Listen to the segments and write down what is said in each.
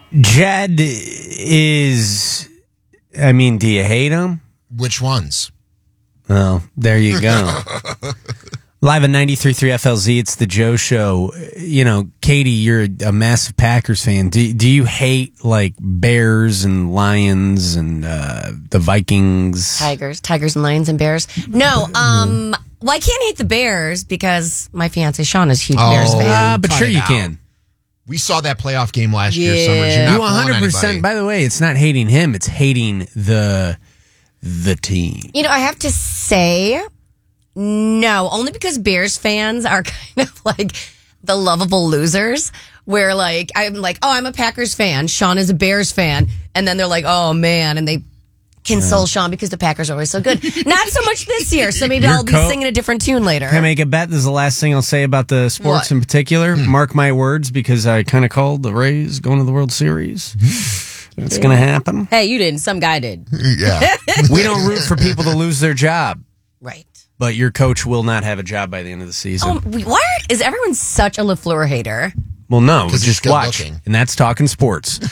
Jed is, I mean, do you hate him? Which ones? Well, there you go. Live at 93.3 FLZ, it's the Joe Show. You know, Katie, you're a massive Packers fan. Do you hate, like, Bears and Lions and the Vikings? Tigers and Lions and Bears. No, well, I can't hate the Bears because my fiance Sean is a huge Bears fan. But sure you can. We saw that playoff game last year, Summers. You're not You 100%. By the way, it's not hating him; it's hating the team. You know, I have to say, no, only because Bears fans are kind of like the lovable losers. Where like I'm like, oh, I'm a Packers fan. Sean is a Bears fan, and then they're like, oh man, and they console Sean because the Packers are always so good. Not so much this year, so maybe I'll be singing a different tune later. Can I make a bet? This is the last thing I'll say about the sports in particular. Mark my words, because I kind of called the Rays going to the World Series. It's going to happen. Hey, you didn't. Some guy did. Yeah. We don't root for people to lose their job. Right. But your coach will not have a job by the end of the season. Why is everyone such a LaFleur hater? Well, no, 'Cause just he's watch. good-looking. And that's talking sports.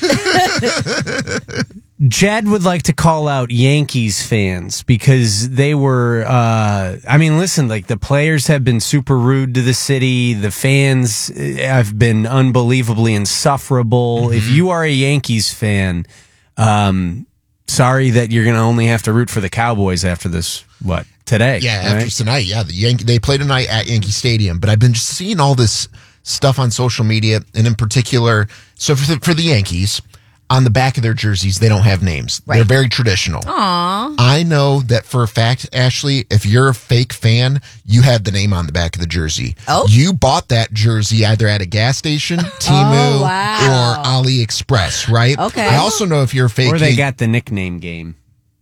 Jed would like to call out Yankees fans because they were, listen, like the players have been super rude to the city. The fans have been unbelievably insufferable. Mm-hmm. If you are a Yankees fan, sorry that you're going to only have to root for the Cowboys after this, today? Yeah, right? after tonight. Yeah, they play tonight at Yankee Stadium. But I've been just seeing all this stuff on social media, and in particular, so for the Yankees, on the back of their jerseys, they don't have names. Right. They're very traditional. Aww. I know that for a fact, Ashley, if you're a fake fan, you have the name on the back of the jersey. Oh. You bought that jersey either at a gas station, Temu, wow. or AliExpress, right? Okay. I also know if you're a fake... Or they got the nickname game.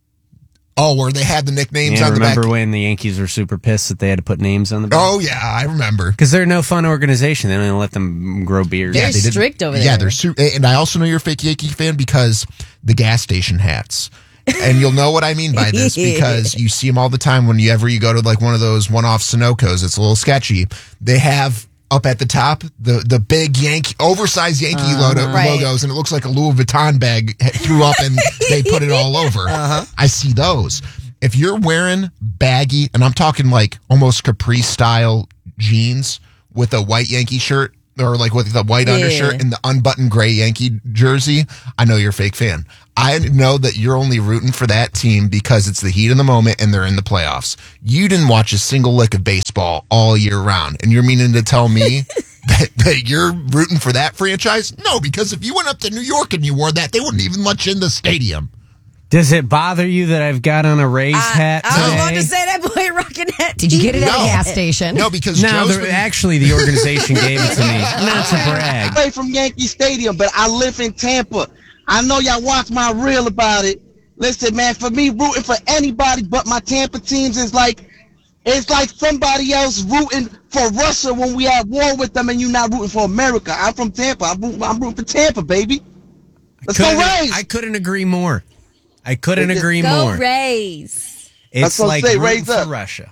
Oh, where they had the nicknames Yeah, on the back. remember when the Yankees were super pissed that they had to put names on the back? Oh, yeah, I remember. Because they're no fun organization. They don't even let them grow beards. They're they didn't- strict over Yeah, there. they're and I also know you're a fake Yankee fan because the gas station hats. And you'll know what I mean by this because you see them all the time when you go to like one of those one-off Sunoco's. It's a little sketchy. They have up at the top the big oversized Yankee Right. logos, and it looks like a Louis Vuitton bag threw up and they put it all over. I see those. If you're wearing baggy, and I'm talking like almost Capri style jeans with a white Yankee shirt, or like with the white undershirt and the unbuttoned gray Yankee jersey, I know you're a fake fan. I know that you're only rooting for that team because it's the heat of the moment and they're in the playoffs. You didn't watch a single lick of baseball all year round, and you're meaning to tell me that you're rooting for that franchise? No, because if you went up to New York and you wore that, they wouldn't even let you in the stadium. Does it bother you that I've got on a Rays hat today? I was about to say that boy rocking hat. Did you get it at a gas station? No, because No, Joe's been- actually, the organization gave it to me. Not to brag. Play from Yankee Stadium, but I live in Tampa. I know y'all watch my reel about it. Listen, man, for me, rooting for anybody but my Tampa teams is like, it's like somebody else rooting for Russia when we at war with them and you not rooting for America. I'm from Tampa. I'm rooting for Tampa, baby. Let's go Rays. I couldn't agree more. I couldn't agree more. Go Rays. It's That's what I'm like saying, rooting raise for up. Russia.